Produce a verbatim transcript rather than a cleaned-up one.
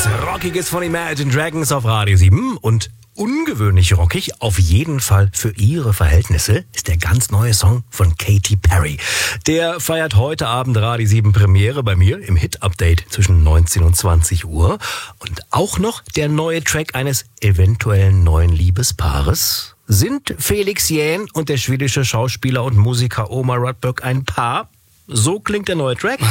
Was Rockiges von Imagine Dragons auf Radio sieben und ungewöhnlich rockig, auf jeden Fall für ihre Verhältnisse, ist der ganz neue Song von Katy Perry. Der feiert heute Abend Radio sieben Premiere bei mir im Hit-Update zwischen neunzehn und zwanzig Uhr. Und auch noch der neue Track eines eventuellen neuen Liebespaares. Sind Felix Jähn und der schwedische Schauspieler und Musiker Omar Rudberg ein Paar? So klingt der neue Track.